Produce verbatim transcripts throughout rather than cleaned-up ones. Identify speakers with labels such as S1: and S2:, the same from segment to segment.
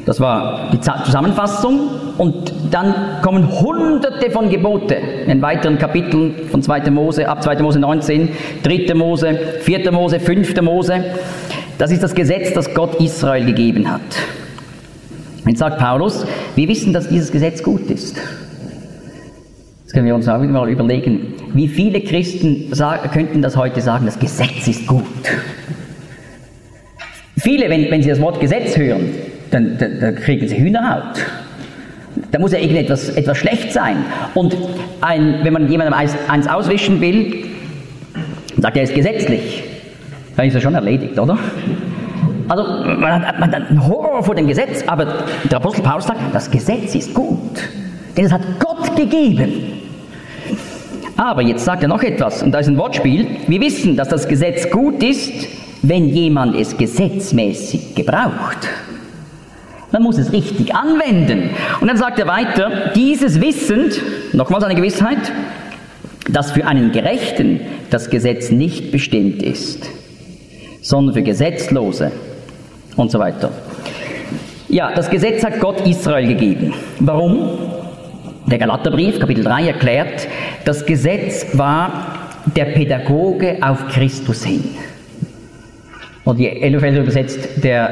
S1: Das war die Zusammenfassung. Und dann kommen hunderte von Gebote in weiteren Kapiteln von zweiter Mose, ab zweiter Mose neunzehn, dritter Mose, vierter Mose, fünfter Mose. Das ist das Gesetz, das Gott Israel gegeben hat. Jetzt sagt Paulus, wir wissen, dass dieses Gesetz gut ist. Jetzt können wir uns auch mal überlegen, wie viele Christen sagen, könnten das heute sagen, das Gesetz ist gut. Viele, wenn, wenn sie das Wort Gesetz hören, dann, dann, dann kriegen sie Hühnerhaut. Da muss ja irgendetwas etwas schlecht sein. Und ein, wenn man jemandem eins, eins auswischen will, sagt er, ist gesetzlich. Dann ist er schon erledigt, oder? Also man hat, man hat einen Horror vor dem Gesetz, aber der Apostel Paulus sagt, das Gesetz ist gut. Denn es hat Gott gegeben. Aber jetzt sagt er noch etwas, und da ist ein Wortspiel. Wir wissen, dass das Gesetz gut ist, wenn jemand es gesetzmäßig gebraucht. Man muss es richtig anwenden. Und dann sagt er weiter, dieses wissend, nochmals eine Gewissheit, dass für einen Gerechten das Gesetz nicht bestimmt ist, sondern für Gesetzlose und so weiter. Ja, das Gesetz hat Gott Israel gegeben. Warum? Der Galaterbrief, Kapitel drei, erklärt, das Gesetz war der Pädagoge auf Christus hin. Und die Elberfelder übersetzt, der,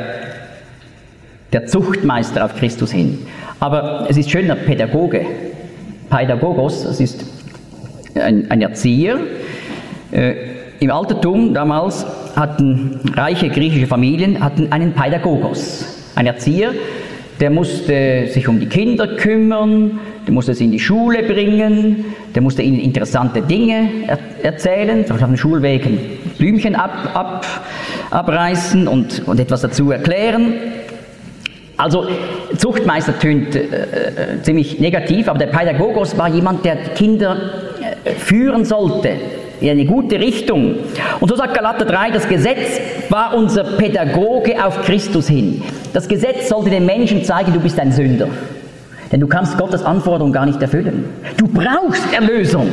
S1: der Zuchtmeister auf Christus hin. Aber es ist schöner Pädagoge. Pädagogos, das ist ein, ein Erzieher. Äh, Im Altertum damals hatten reiche griechische Familien hatten einen Pädagogos, einen Erzieher, der musste sich um die Kinder kümmern, der musste sie in die Schule bringen, der musste ihnen interessante Dinge er- erzählen, zum Beispiel auf dem Schulweg ein Blümchen ab, ab, abreißen und, und etwas dazu erklären. Also Zuchtmeister tönt äh, äh, ziemlich negativ, aber der Pädagogos war jemand, der Kinder äh, führen sollte in eine gute Richtung. Und so sagt Galater drei, das Gesetz war unser Pädagoge auf Christus hin. Das Gesetz sollte den Menschen zeigen, du bist ein Sünder. Denn du kannst Gottes Anforderungen gar nicht erfüllen. Du brauchst Erlösung.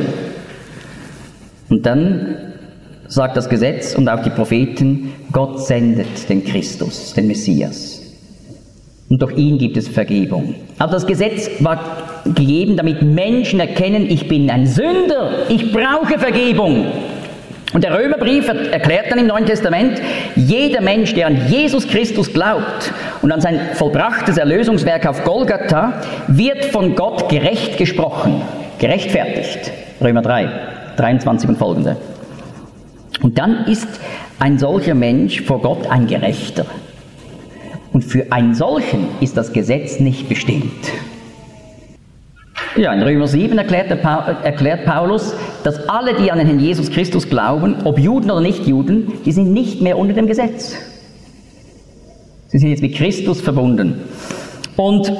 S1: Und dann sagt das Gesetz und auch die Propheten, Gott sendet den Christus, den Messias. Und durch ihn gibt es Vergebung. Aber das Gesetz war gegeben, damit Menschen erkennen, ich bin ein Sünder, ich brauche Vergebung. Und der Römerbrief erklärt dann im Neuen Testament, jeder Mensch, der an Jesus Christus glaubt und an sein vollbrachtes Erlösungswerk auf Golgatha, wird von Gott gerecht gesprochen, gerechtfertigt. Römer drei, dreiundzwanzig und folgende. Und dann ist ein solcher Mensch vor Gott ein Gerechter. Und für einen solchen ist das Gesetz nicht bestimmt. Ja, in Römer sieben erklärt, der pa- erklärt Paulus, dass alle, die an den Herrn Jesus Christus glauben, ob Juden oder Nicht-Juden, die sind nicht mehr unter dem Gesetz. Sie sind jetzt mit Christus verbunden. Und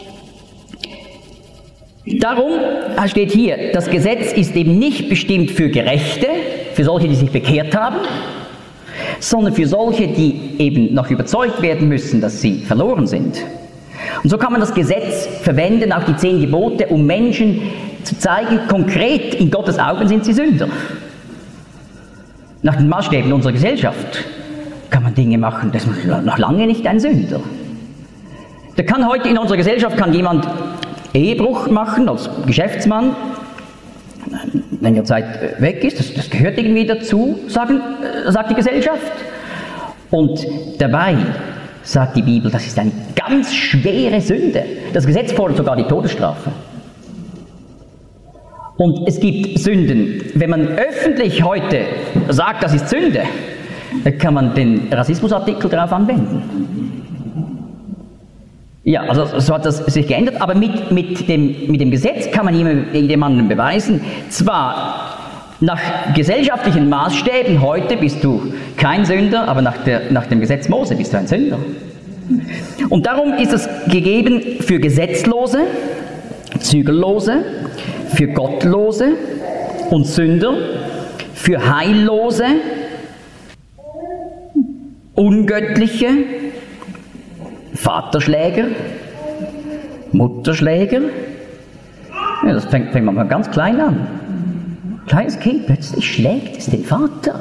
S1: darum steht hier, das Gesetz ist eben nicht bestimmt für Gerechte, für solche, die sich bekehrt haben, sondern für solche, die eben noch überzeugt werden müssen, dass sie verloren sind. Und so kann man das Gesetz verwenden, auch die zehn Gebote, um Menschen zu zeigen, konkret in Gottes Augen sind sie Sünder. Nach den Maßstäben unserer Gesellschaft kann man Dinge machen, das ist noch lange nicht ein Sünder. Da kann heute in unserer Gesellschaft kann jemand Ehebruch machen als Geschäftsmann, wenn die Zeit weg ist, das, das gehört irgendwie dazu, sagen, äh, sagt die Gesellschaft. Und dabei sagt die Bibel, das ist eine ganz schwere Sünde. Das Gesetz fordert sogar die Todesstrafe. Und es gibt Sünden, wenn man öffentlich heute sagt, das ist Sünde, dann kann man den Rassismusartikel darauf anwenden. Ja, also so hat das sich geändert, aber mit, mit, dem, mit dem Gesetz kann man jemandem beweisen, zwar nach gesellschaftlichen Maßstäben, heute bist du kein Sünder, aber nach, der, nach dem Gesetz Mose bist du ein Sünder. Und darum ist es gegeben für Gesetzlose, Zügellose, für Gottlose und Sünder, für Heillose, Ungöttliche, Vaterschläger, Mutterschläger. Ja, das fängt, fängt man mal ganz klein an. Kleines Kind, plötzlich schlägt es den Vater.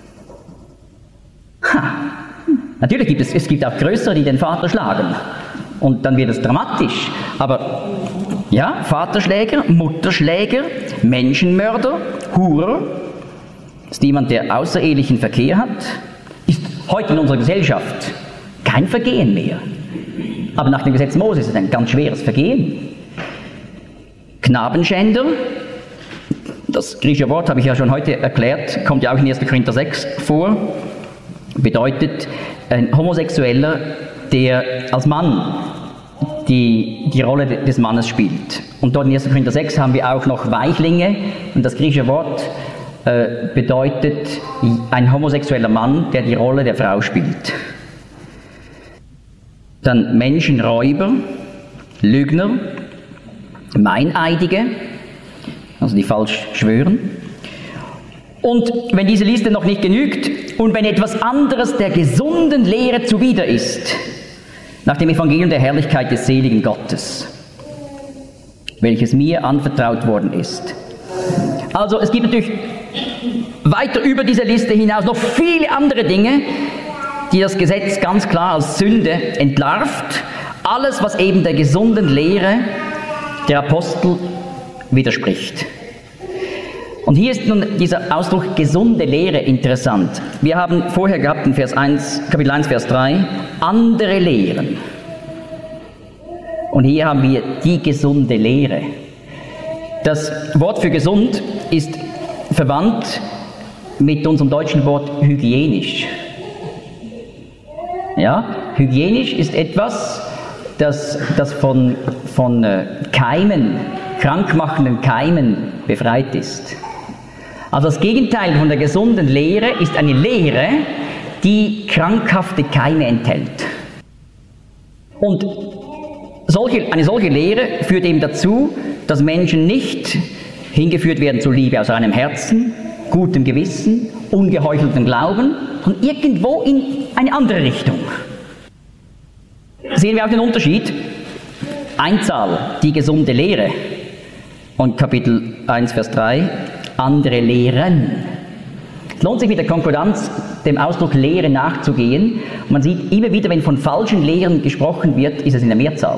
S1: Ha. Natürlich gibt es, es gibt auch Größere, die den Vater schlagen. Und dann wird es dramatisch. Aber ja, Vaterschläger, Mutterschläger, Menschenmörder, Hurer, ist jemand, der außerehelichen Verkehr hat, ist heute in unserer Gesellschaft kein Vergehen mehr. Aber nach dem Gesetz Mose ist es ein ganz schweres Vergehen. Knabenschänder, das griechische Wort habe ich ja schon heute erklärt, kommt ja auch in erster Korinther sechs vor, bedeutet ein Homosexueller, der als Mann die, die Rolle des Mannes spielt. Und dort in erster Korinther sechs haben wir auch noch Weichlinge, und das griechische Wort äh, bedeutet ein homosexueller Mann, der die Rolle der Frau spielt. Dann Menschenräuber, Lügner, Meineidige, also die falsch schwören. Und wenn diese Liste noch nicht genügt und wenn etwas anderes der gesunden Lehre zuwider ist, nach dem Evangelium der Herrlichkeit des seligen Gottes, welches mir anvertraut worden ist. Also es gibt natürlich weiter über diese Liste hinaus noch viele andere Dinge, die das Gesetz ganz klar als Sünde entlarvt. Alles, was eben der gesunden Lehre der Apostel widerspricht. Und hier ist nun dieser Ausdruck gesunde Lehre interessant. Wir haben vorher gehabt in Vers eins, Kapitel eins, Vers drei, andere Lehren. Und hier haben wir die gesunde Lehre. Das Wort für gesund ist verwandt mit unserem deutschen Wort hygienisch. Ja, hygienisch ist etwas, das, das von, von äh, Keimen, krankmachenden Keimen befreit ist. Also das Gegenteil von der gesunden Lehre ist eine Lehre, die krankhafte Keime enthält. Und solche, eine solche Lehre führt eben dazu, dass Menschen nicht hingeführt werden zur Liebe aus reinem Herzen, gutem Gewissen, ungeheucheltem Glauben und irgendwo in eine andere Richtung. Sehen wir auch den Unterschied? Einzahl, die gesunde Lehre, und Kapitel eins, Vers drei, andere Lehren. Es lohnt sich mit der Konkordanz dem Ausdruck Lehre nachzugehen. Und man sieht immer wieder, wenn von falschen Lehren gesprochen wird, ist es in der Mehrzahl.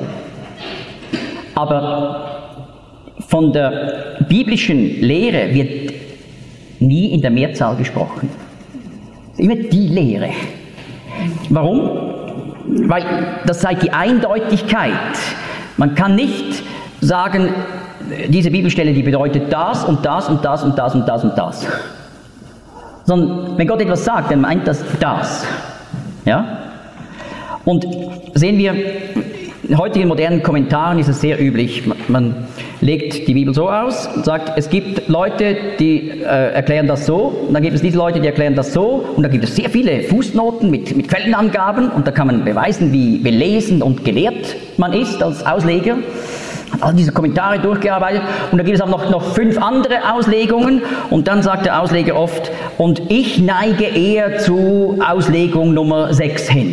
S1: Aber von der biblischen Lehre wird nie in der Mehrzahl gesprochen. Es ist immer die Lehre. Warum? Weil das zeigt die Eindeutigkeit. Man kann nicht sagen, diese Bibelstelle, die bedeutet das und das und das und das und das und das. Sondern wenn Gott etwas sagt, dann meint das das. Ja? Und sehen wir, in heutigen modernen Kommentaren ist es sehr üblich, man, man legt die Bibel so aus und sagt, es gibt Leute, die äh, erklären das so, und dann gibt es diese Leute, die erklären das so, und dann gibt es sehr viele Fußnoten mit, mit Quellenangaben, und da kann man beweisen, wie belesen und gelehrt man ist als Ausleger. Hat all diese Kommentare durchgearbeitet, und da gibt es auch noch, noch fünf andere Auslegungen, und dann sagt der Ausleger oft, und ich neige eher zu Auslegung Nummer sechs hin.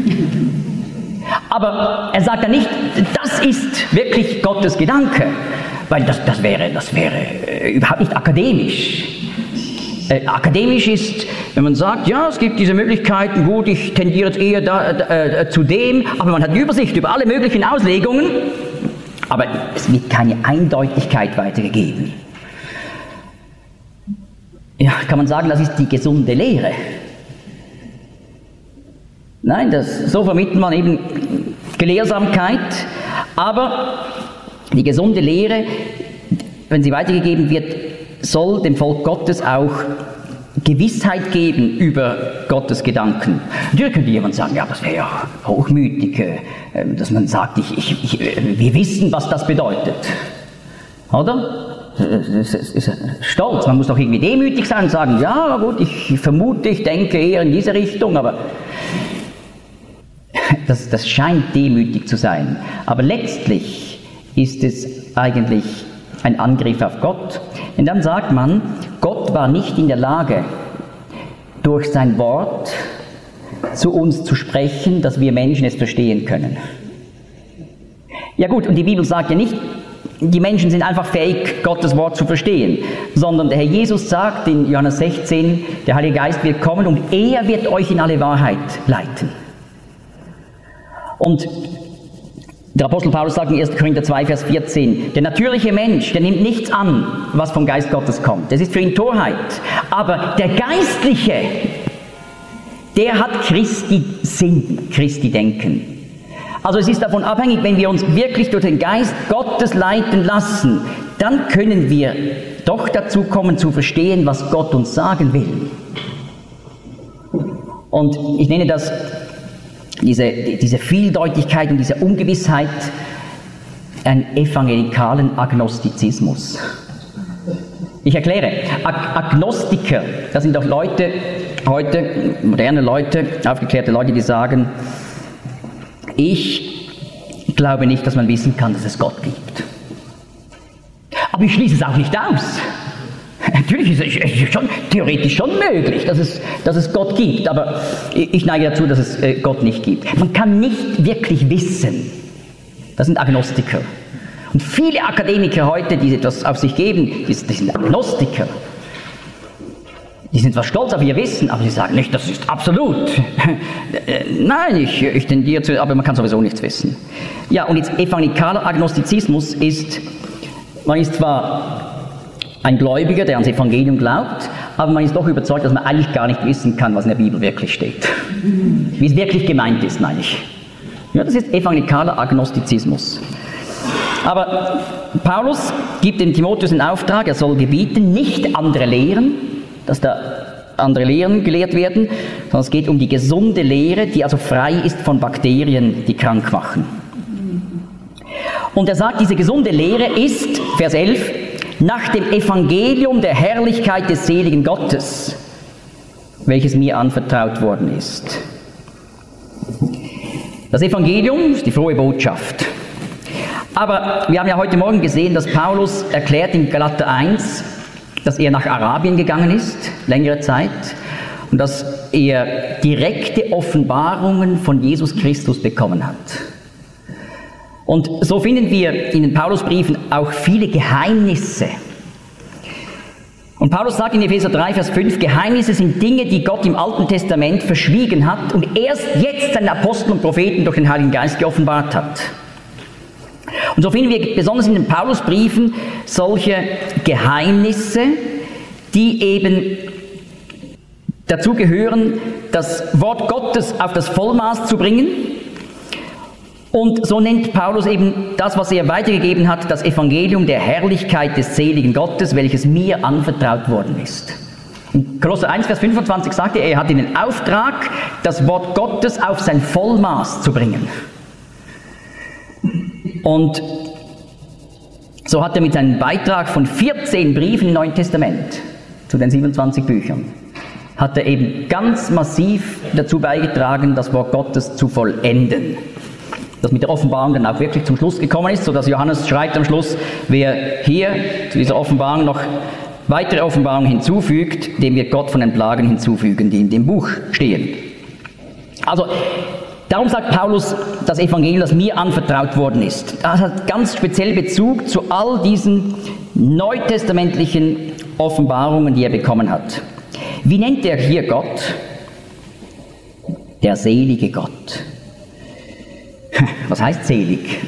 S1: Aber er sagt ja nicht, das ist wirklich Gottes Gedanke, weil das, das wäre, das wäre äh, überhaupt nicht akademisch. Äh, akademisch ist, wenn man sagt, ja, es gibt diese Möglichkeiten, gut, ich tendiere jetzt eher da, äh, zu dem, aber man hat eine Übersicht über alle möglichen Auslegungen, aber es wird keine Eindeutigkeit weitergegeben. Ja, kann man sagen, das ist die gesunde Lehre. Nein, das, so vermittelt man eben Gelehrsamkeit, aber die gesunde Lehre, wenn sie weitergegeben wird, soll dem Volk Gottes auch Gewissheit geben über Gottes Gedanken. Natürlich könnte jemand sagen, ja, das wäre ja hochmütig, dass man sagt, ich, ich, ich, wir wissen, was das bedeutet. Oder? Das ist stolz, man muss doch irgendwie demütig sein und sagen, ja gut, ich vermute, ich denke eher in diese Richtung, aber das, das scheint demütig zu sein. Aber letztlich ist es eigentlich ein Angriff auf Gott. Denn dann sagt man, Gott war nicht in der Lage, durch sein Wort zu uns zu sprechen, dass wir Menschen es verstehen können. Ja gut, und die Bibel sagt ja nicht, die Menschen sind einfach fähig, Gottes Wort zu verstehen, sondern der Herr Jesus sagt in Johannes sechzehn, der Heilige Geist wird kommen und er wird euch in alle Wahrheit leiten. Und Der Apostel Paulus sagt in erster Korinther zwei, Vers vierzehn, der natürliche Mensch, der nimmt nichts an, was vom Geist Gottes kommt. Das ist für ihn Torheit. Aber der Geistliche, der hat Christi Sinn, Christi Denken. Also es ist davon abhängig, wenn wir uns wirklich durch den Geist Gottes leiten lassen, dann können wir doch dazu kommen zu verstehen, was Gott uns sagen will. Und ich nenne das diese, diese Vieldeutigkeit und diese Ungewissheit einen evangelikalen Agnostizismus. Ich erkläre, Ag- Agnostiker, das sind doch Leute, heute moderne Leute, aufgeklärte Leute, die sagen, ich glaube nicht, dass man wissen kann, dass es Gott gibt. Aber ich schließe es auch nicht aus. Natürlich ist es schon, theoretisch schon möglich, dass es, dass es Gott gibt, aber ich neige dazu, dass es Gott nicht gibt. Man kann nicht wirklich wissen. Das sind Agnostiker. Und viele Akademiker heute, die etwas auf sich geben, die, die sind Agnostiker. Die sind zwar stolz auf ihr Wissen, aber sie sagen nicht, das ist absolut. Nein, ich, ich tendiere zu, aber man kann sowieso nichts wissen. Ja, und jetzt evangelikaler Agnostizismus ist, man ist zwar ein Gläubiger, der ans Evangelium glaubt, aber man ist doch überzeugt, dass man eigentlich gar nicht wissen kann, was in der Bibel wirklich steht. Wie es wirklich gemeint ist, meine ich. Ja, das ist evangelikaler Agnostizismus. Aber Paulus gibt dem Timotheus den Auftrag, er soll gebieten, nicht andere lehren, dass da andere Lehren gelehrt werden, sondern es geht um die gesunde Lehre, die also frei ist von Bakterien, die krank machen. Und er sagt, diese gesunde Lehre ist, Vers elf, nach dem Evangelium der Herrlichkeit des seligen Gottes, welches mir anvertraut worden ist. Das Evangelium ist die frohe Botschaft. Aber wir haben ja heute Morgen gesehen, dass Paulus erklärt in Galater eins, dass er nach Arabien gegangen ist, längere Zeit, und dass er direkte Offenbarungen von Jesus Christus bekommen hat. Und so finden wir in den Paulusbriefen auch viele Geheimnisse. Und Paulus sagt in Epheser drei, Vers fünf, Geheimnisse sind Dinge, die Gott im Alten Testament verschwiegen hat und erst jetzt seinen Aposteln und Propheten durch den Heiligen Geist geoffenbart hat. Und so finden wir besonders in den Paulusbriefen solche Geheimnisse, die eben dazu gehören, das Wort Gottes auf das Vollmaß zu bringen. Und so nennt Paulus eben das, was er weitergegeben hat, das Evangelium der Herrlichkeit des seligen Gottes, welches mir anvertraut worden ist. In Kolosser eins, Vers fünfundzwanzig sagt er, er hat den Auftrag, das Wort Gottes auf sein Vollmaß zu bringen. Und so hat er mit seinem Beitrag von vierzehn Briefen im Neuen Testament zu den siebenundzwanzig Büchern, hat er eben ganz massiv dazu beigetragen, das Wort Gottes zu vollenden. Das mit der Offenbarung dann auch wirklich zum Schluss gekommen ist, sodass Johannes schreibt am Schluss, wer hier zu dieser Offenbarung noch weitere Offenbarungen hinzufügt, dem wird Gott von den Plagen hinzufügen, die in dem Buch stehen. Also, darum sagt Paulus, das Evangelium, das mir anvertraut worden ist, das hat ganz speziell Bezug zu all diesen neutestamentlichen Offenbarungen, die er bekommen hat. Wie nennt er hier Gott? Der selige Gott. Was heißt selig?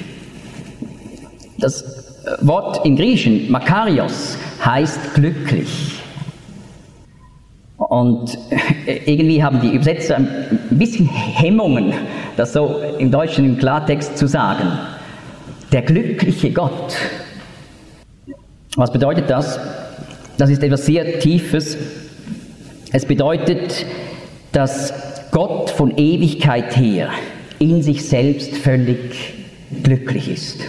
S1: Das Wort im Griechischen, Makarios, heißt glücklich. Und irgendwie haben die Übersetzer ein bisschen Hemmungen, das so im Deutschen im Klartext zu sagen. Der glückliche Gott. Was bedeutet das? Das ist etwas sehr Tiefes. Es bedeutet, dass Gott von Ewigkeit her in sich selbst völlig glücklich ist.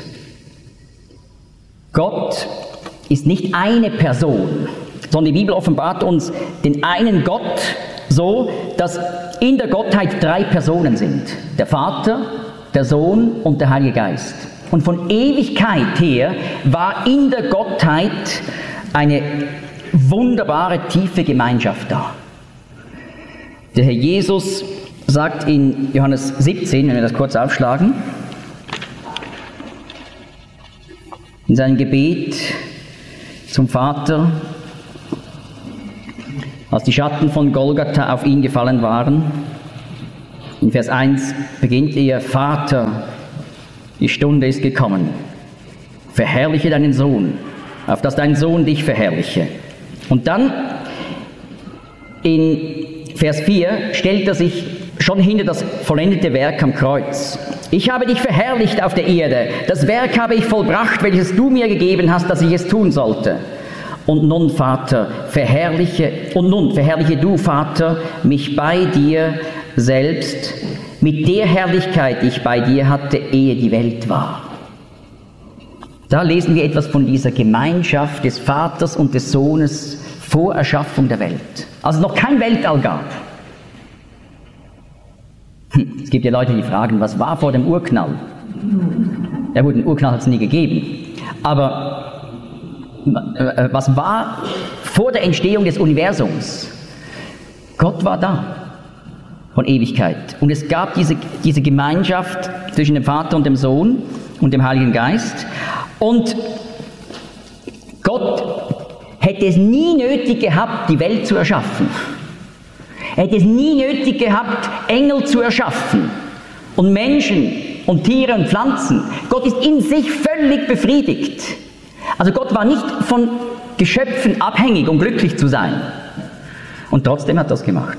S1: Gott ist nicht eine Person, sondern die Bibel offenbart uns den einen Gott so, dass in der Gottheit drei Personen sind. Der Vater, der Sohn und der Heilige Geist. Und von Ewigkeit her war in der Gottheit eine wunderbare, tiefe Gemeinschaft da. Der Herr Jesus sagt in Johannes siebzehn, wenn wir das kurz aufschlagen, in seinem Gebet zum Vater, als die Schatten von Golgatha auf ihn gefallen waren, in Vers eins beginnt er, Vater, Die Stunde ist gekommen. Verherrliche deinen Sohn, auf dass dein Sohn dich verherrliche. Und dann in Vers vier stellt er sich schon hinter das vollendete Werk am Kreuz. Ich habe dich verherrlicht auf der Erde. Das Werk habe ich vollbracht, welches du mir gegeben hast, dass ich es tun sollte. Und nun, Vater, verherrliche, und nun verherrliche du, Vater, mich bei dir selbst, mit der Herrlichkeit, die ich bei dir hatte, ehe die Welt war. Da lesen wir etwas von dieser Gemeinschaft des Vaters und des Sohnes vor Erschaffung der Welt. Also noch kein Weltall gab. Hm, es gibt ja Leute, die fragen, was war vor dem Urknall? Ja gut, den Urknall hat es nie gegeben. Aber äh, was war vor der Entstehung des Universums? Gott war da. Von Ewigkeit. Und es gab diese, diese Gemeinschaft zwischen dem Vater und dem Sohn und dem Heiligen Geist. Und Gott hätte es nie nötig gehabt, die Welt zu erschaffen. Er hätte es nie nötig gehabt, Engel zu erschaffen und Menschen und Tiere und Pflanzen. Gott ist in sich völlig befriedigt. Also Gott war nicht von Geschöpfen abhängig, um glücklich zu sein. Und trotzdem hat er das gemacht.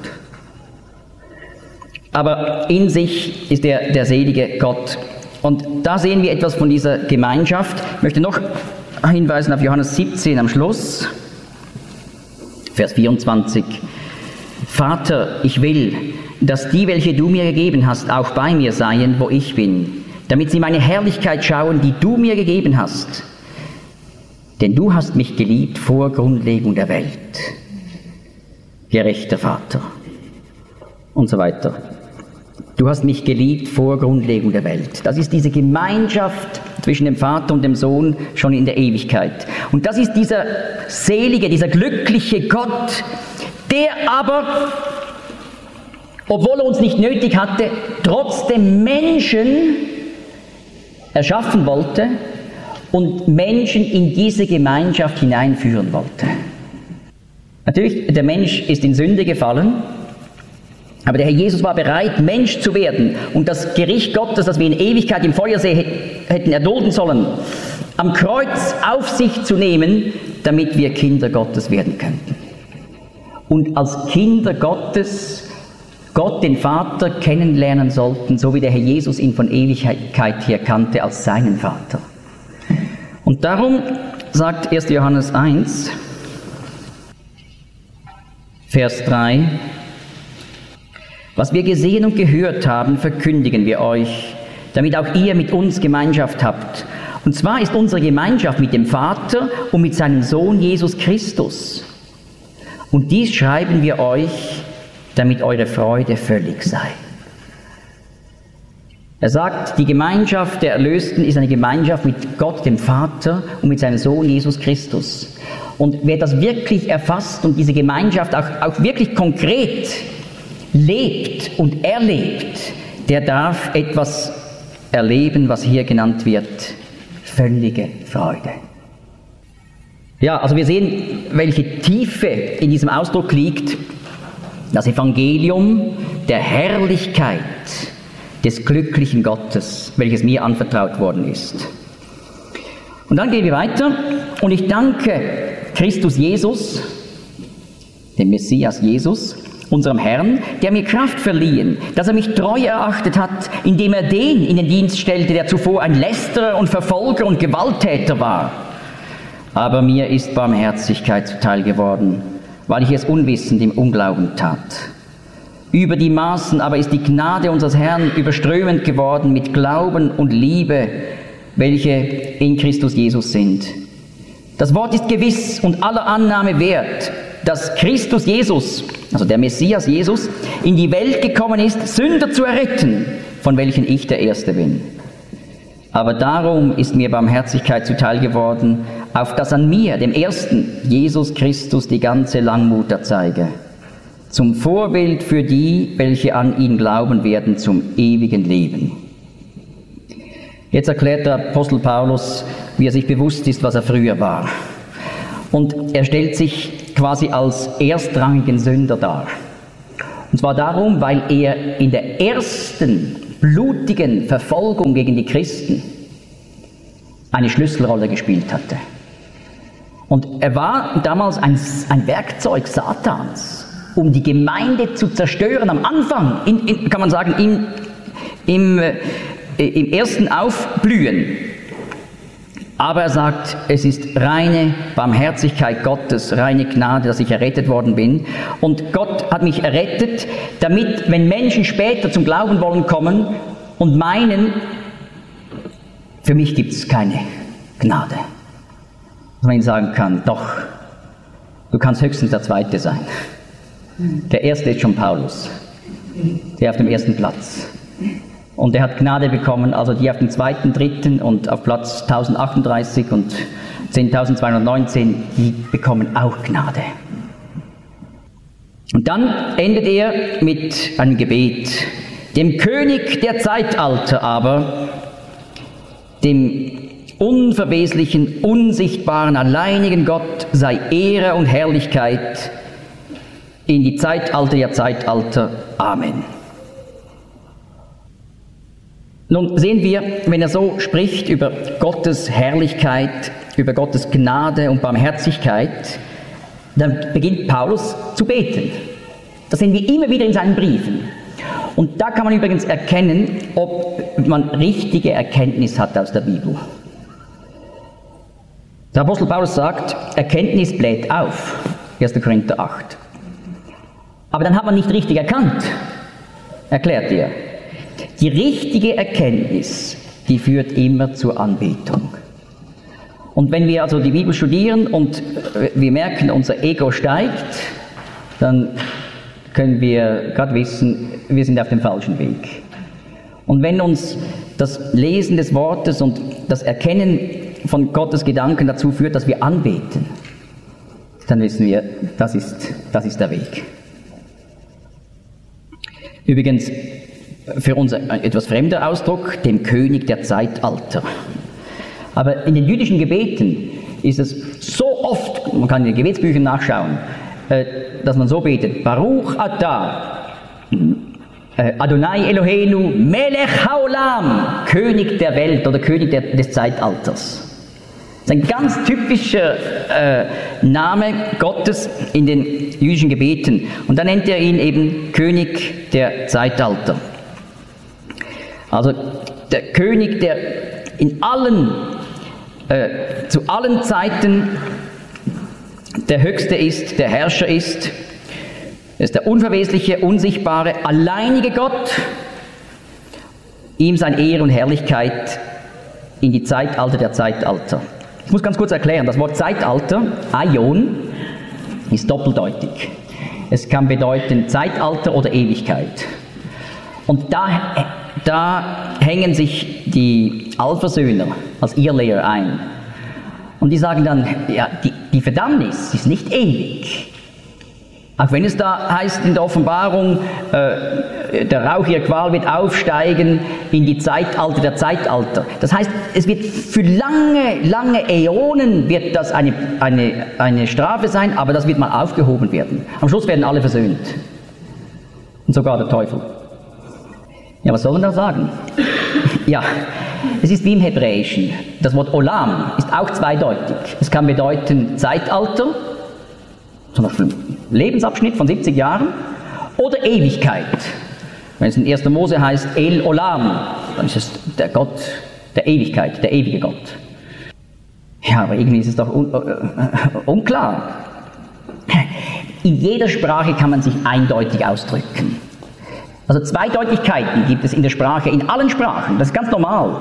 S1: Aber in sich ist er der selige Gott. Und da sehen wir etwas von dieser Gemeinschaft. Ich möchte noch hinweisen auf Johannes siebzehn am Schluss, Vers vierundzwanzig. Vater, ich will, dass die, welche du mir gegeben hast, auch bei mir seien, wo ich bin, damit sie meine Herrlichkeit schauen, die du mir gegeben hast. Denn du hast mich geliebt vor Grundlegung der Welt. Gerechter Vater. Und so weiter. Du hast mich geliebt vor Grundlegung der Welt. Das ist diese Gemeinschaft zwischen dem Vater und dem Sohn schon in der Ewigkeit. Und das ist dieser selige, dieser glückliche Gott, der aber, obwohl er uns nicht nötig hatte, trotzdem Menschen erschaffen wollte und Menschen in diese Gemeinschaft hineinführen wollte. Natürlich, der Mensch ist in Sünde gefallen, aber der Herr Jesus war bereit, Mensch zu werden und das Gericht Gottes, das wir in Ewigkeit im Feuersee hätten erdulden sollen, am Kreuz auf sich zu nehmen, damit wir Kinder Gottes werden könnten. Und als Kinder Gottes Gott, den Vater, kennenlernen sollten, so wie der Herr Jesus ihn von Ewigkeit her kannte als seinen Vater. Und darum sagt erster Johannes eins, Vers drei, was wir gesehen und gehört haben, verkündigen wir euch, damit auch ihr mit uns Gemeinschaft habt. Und zwar ist unsere Gemeinschaft mit dem Vater und mit seinem Sohn Jesus Christus. Und dies schreiben wir euch, damit eure Freude völlig sei. Er sagt, die Gemeinschaft der Erlösten ist eine Gemeinschaft mit Gott, dem Vater, und mit seinem Sohn Jesus Christus. Und wer das wirklich erfasst und diese Gemeinschaft auch, auch wirklich konkret lebt und erlebt, der darf etwas erleben, was hier genannt wird, völlige Freude. Ja, also wir sehen, welche Tiefe in diesem Ausdruck liegt. Das Evangelium der Herrlichkeit des glücklichen Gottes, welches mir anvertraut worden ist. Und dann gehen wir weiter. Und ich danke Christus Jesus, dem Messias Jesus, unserem Herrn, der mir Kraft verliehen, dass er mich treu erachtet hat, indem er den in den Dienst stellte, der zuvor ein Lästerer und Verfolger und Gewalttäter war. Aber mir ist Barmherzigkeit zuteil geworden, weil ich es unwissend im Unglauben tat. Über die Maßen aber ist die Gnade unseres Herrn überströmend geworden mit Glauben und Liebe, welche in Christus Jesus sind. Das Wort ist gewiss und aller Annahme wert, dass Christus Jesus, also der Messias Jesus, in die Welt gekommen ist, Sünder zu erretten, von welchen ich der Erste bin. Aber darum ist mir Barmherzigkeit zuteil geworden, auf dass an mir, dem Ersten, Jesus Christus, die ganze Langmut erzeige, zum Vorbild für die, welche an ihn glauben werden, zum ewigen Leben. Jetzt erklärt der Apostel Paulus, wie er sich bewusst ist, was er früher war. Und er stellt sich quasi als erstrangigen Sünder dar. Und zwar darum, weil er in der ersten blutigen Verfolgung gegen die Christen eine Schlüsselrolle gespielt hatte. Und er war damals ein, ein Werkzeug Satans, um die Gemeinde zu zerstören. Am Anfang, in, in, kann man sagen, im, im, äh, im ersten Aufblühen. Aber er sagt, es ist reine Barmherzigkeit Gottes, reine Gnade, dass ich errettet worden bin. Und Gott hat mich errettet, damit, wenn Menschen später zum Glauben wollen kommen und meinen, für mich gibt es keine Gnade. Dass man ihnen sagen kann, doch, du kannst höchstens der Zweite sein. Der Erste ist schon Paulus, der auf dem ersten Platz. Und er hat Gnade bekommen, also die auf dem zweiten, dritten und auf Platz tausendachtunddreißig und zehntausendzweihundertneunzehn, die bekommen auch Gnade. Und dann endet er mit einem Gebet. Dem König der Zeitalter aber, dem unverweslichen, unsichtbaren, alleinigen Gott sei Ehre und Herrlichkeit in die Zeitalter der Zeitalter. Amen. Nun sehen wir, wenn er so spricht über Gottes Herrlichkeit, über Gottes Gnade und Barmherzigkeit, dann beginnt Paulus zu beten. Das sehen wir immer wieder in seinen Briefen. Und da kann man übrigens erkennen, ob man richtige Erkenntnis hat aus der Bibel. Der Apostel Paulus sagt, Erkenntnis bläht auf, erster Korinther acht. Aber dann hat man nicht richtig erkannt, erklärt er. Die richtige Erkenntnis, die führt immer zur Anbetung. Und wenn wir also die Bibel studieren und wir merken, unser Ego steigt, dann können wir gerade wissen, wir sind auf dem falschen Weg. Und wenn uns das Lesen des Wortes und das Erkennen von Gottes Gedanken dazu führt, dass wir anbeten, dann wissen wir, das ist, das ist der Weg. Übrigens, für uns ein etwas fremder Ausdruck, dem König der Zeitalter. Aber in den jüdischen Gebeten ist es so oft, man kann in den Gebetsbüchern nachschauen, dass man so betet, Baruch Atah, Adonai Eloheinu, Melech Haolam, König der Welt oder König der, des Zeitalters. Das ist ein ganz typischer äh, Name Gottes in den jüdischen Gebeten. Und dann nennt er ihn eben König der Zeitalter. Also der König, der in allen, äh, zu allen Zeiten der Höchste ist, der Herrscher ist, ist der unverwesliche, unsichtbare, alleinige Gott. Ihm sein Ehre und Herrlichkeit in die Zeitalter der Zeitalter. Ich muss ganz kurz erklären, das Wort Zeitalter, Aion, ist doppeldeutig. Es kann bedeuten Zeitalter oder Ewigkeit. Und da, da hängen sich die Allversöhner als Irrlehrer ein. Und die sagen dann, ja, die, die Verdammnis ist nicht ewig. Auch wenn es da heißt in der Offenbarung, äh, der Rauch ihrer Qual wird aufsteigen in die Zeitalter der Zeitalter. Das heißt, es wird für lange, lange Äonen wird das eine, eine, eine Strafe sein, aber das wird mal aufgehoben werden. Am Schluss werden alle versöhnt. Und sogar der Teufel. Ja, was soll man da sagen? Ja, es ist wie im Hebräischen. Das Wort Olam ist auch zweideutig. Es kann bedeuten Zeitalter, zum Beispiel Lebensabschnitt von siebzig Jahren, oder Ewigkeit. Wenn es in erster Mose heißt El Olam, dann ist es der Gott der Ewigkeit, der ewige Gott. Ja, aber irgendwie ist es doch un äh, unklar. In jeder Sprache kann man sich eindeutig ausdrücken. Also Zweideutigkeiten gibt es in der Sprache, in allen Sprachen, das ist ganz normal.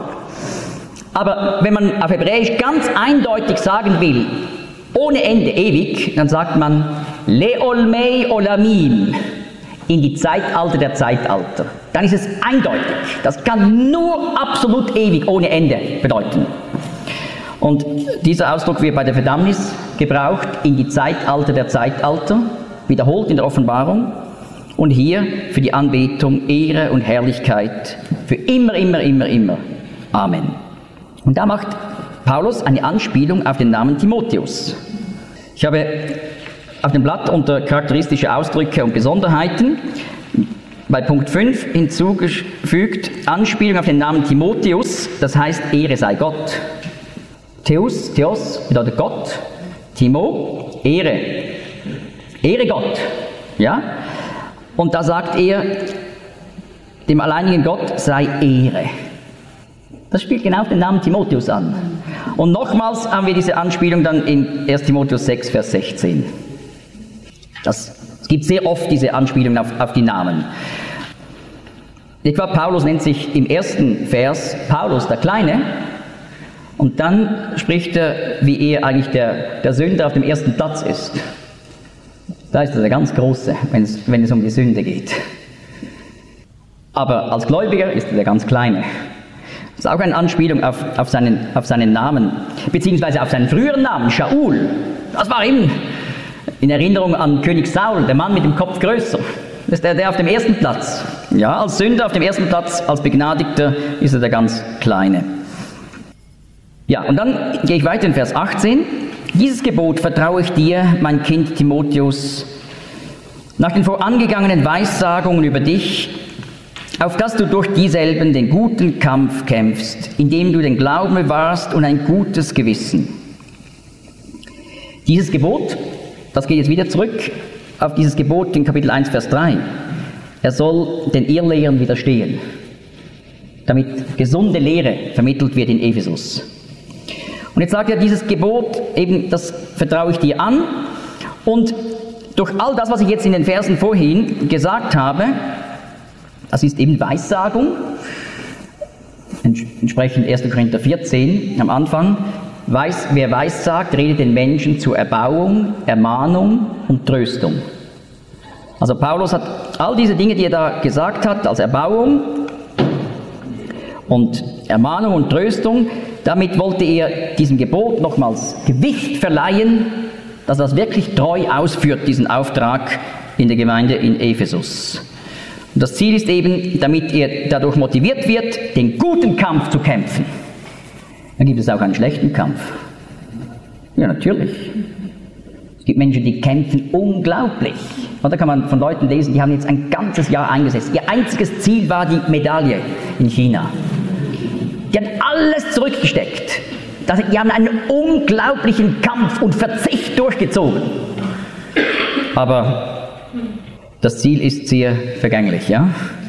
S1: Aber wenn man auf Hebräisch ganz eindeutig sagen will, ohne Ende, ewig, dann sagt man Leolmei Olamim, in die Zeitalter der Zeitalter. Dann ist es eindeutig. Das kann nur absolut ewig, ohne Ende bedeuten. Und dieser Ausdruck wird bei der Verdammnis gebraucht, in die Zeitalter der Zeitalter, wiederholt in der Offenbarung. Und hier für die Anbetung Ehre und Herrlichkeit für immer, immer, immer, immer. Amen. Und da macht Paulus eine Anspielung auf den Namen Timotheus. Ich habe auf dem Blatt unter charakteristische Ausdrücke und Besonderheiten bei Punkt fünf hinzugefügt, Anspielung auf den Namen Timotheus, das heißt Ehre sei Gott. Theos, Theos bedeutet Gott, Timo, Ehre. Ehre Gott. Ja? Und da sagt er, dem alleinigen Gott sei Ehre. Das spielt genau auf den Namen Timotheus an. Und nochmals haben wir diese Anspielung dann in erster Timotheus sechs, Vers sechzehn. Das, es gibt sehr oft diese Anspielung auf, auf die Namen. Etwa Paulus nennt sich im ersten Vers Paulus der Kleine. Und dann spricht er, wie er eigentlich der, der Sünder auf dem ersten Platz ist. Da ist er der ganz Große, wenn es, wenn es um die Sünde geht. Aber als Gläubiger ist er der ganz Kleine. Das ist auch eine Anspielung auf, auf, seinen, auf seinen Namen, beziehungsweise auf seinen früheren Namen, Shaul. Das war ihm in Erinnerung an König Saul, der Mann mit dem Kopf größer. Das ist der, der auf dem ersten Platz. Ja, als Sünder auf dem ersten Platz, als Begnadigter ist er der ganz Kleine. Ja, und dann gehe ich weiter in Vers achtzehn. Dieses Gebot vertraue ich dir, mein Kind Timotheus, nach den vorangegangenen Weissagungen über dich, auf dass du durch dieselben den guten Kampf kämpfst, indem du den Glauben bewahrst und ein gutes Gewissen. Dieses Gebot, das geht jetzt wieder zurück auf dieses Gebot in Kapitel eins, Vers drei. Er soll den Irrlehren widerstehen, damit gesunde Lehre vermittelt wird in Ephesus. Und jetzt sagt er, dieses Gebot, eben, das vertraue ich dir an. Und durch all das, was ich jetzt in den Versen vorhin gesagt habe, das ist eben Weissagung, entsprechend erster Korinther vierzehn am Anfang. Weiß, wer weissagt, redet den Menschen zur Erbauung, Ermahnung und Tröstung. Also Paulus hat all diese Dinge, die er da gesagt hat, als Erbauung und Ermahnung und Tröstung, damit wollte er diesem Gebot nochmals Gewicht verleihen, dass er das wirklich treu ausführt, diesen Auftrag in der Gemeinde in Ephesus. Und das Ziel ist eben, damit er dadurch motiviert wird, den guten Kampf zu kämpfen. Dann gibt es auch einen schlechten Kampf. Ja, natürlich. Es gibt Menschen, die kämpfen unglaublich. Und da kann man von Leuten lesen, die haben jetzt ein ganzes Jahr eingesetzt. Ihr einziges Ziel war die Medaille in China. Die haben alles zurückgesteckt. Die haben einen unglaublichen Kampf und Verzicht durchgezogen. Aber das Ziel ist sehr vergänglich, ja?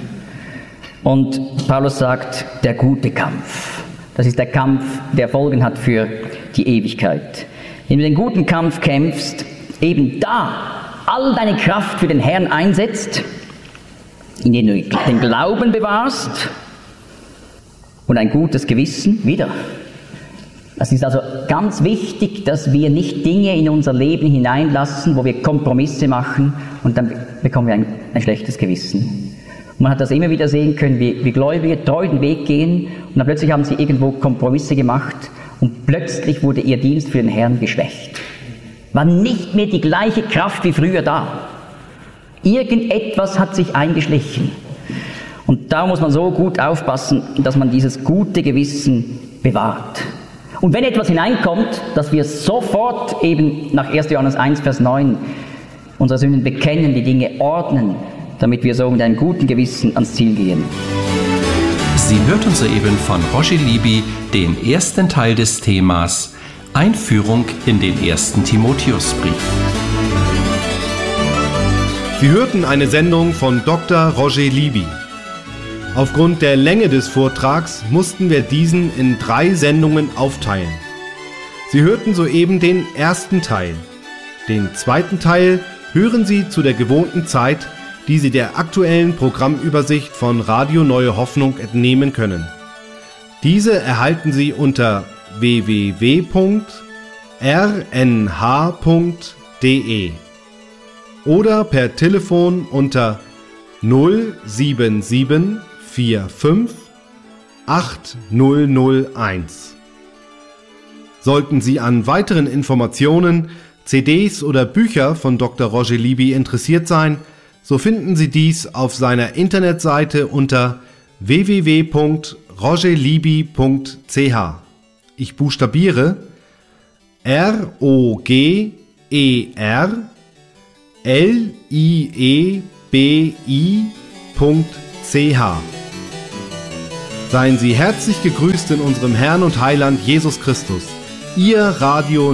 S1: Und Paulus sagt, der gute Kampf. Das ist der Kampf, der Folgen hat für die Ewigkeit. Wenn du den guten Kampf kämpfst, eben da all deine Kraft für den Herrn einsetzt, indem du den Glauben bewahrst und ein gutes Gewissen, wieder. Es ist also ganz wichtig, dass wir nicht Dinge in unser Leben hineinlassen, wo wir Kompromisse machen und dann bekommen wir ein, ein schlechtes Gewissen. Und man hat das immer wieder sehen können, wie, wie Gläubige treu den Weg gehen und dann plötzlich haben sie irgendwo Kompromisse gemacht und plötzlich wurde ihr Dienst für den Herrn geschwächt. War nicht mehr die gleiche Kraft wie früher da. Irgendetwas hat sich eingeschlichen. Und da muss man so gut aufpassen, dass man dieses gute Gewissen bewahrt. Und wenn etwas hineinkommt, dass wir sofort eben nach erster Johannes eins, Vers neun unsere Sünden bekennen, die Dinge ordnen, damit wir so mit einem guten Gewissen ans Ziel gehen.
S2: Sie hörten soeben von Roger Libby den ersten Teil des Themas Einführung in den ersten Timotheusbrief.
S3: Sie hörten eine Sendung von Doktor Roger Libby. Aufgrund der Länge des Vortrags mussten wir diesen in drei Sendungen aufteilen. Sie hörten soeben den ersten Teil. Den zweiten Teil hören Sie zu der gewohnten Zeit, die Sie der aktuellen Programmübersicht von Radio Neue Hoffnung entnehmen können. Diese erhalten Sie unter w w w punkt r n h punkt d e oder per Telefon unter null sieben sieben vier fünf acht null null eins. Sollten Sie an weiteren Informationen, C Ds oder Bücher von Doktor Roger Libby interessiert sein, so finden Sie dies auf seiner Internetseite unter w w w punkt roger libby punkt c h. Ich buchstabiere R O G E R L I E B I punkt c h. Seien Sie herzlich gegrüßt in unserem Herrn und Heiland Jesus Christus. Ihr Radio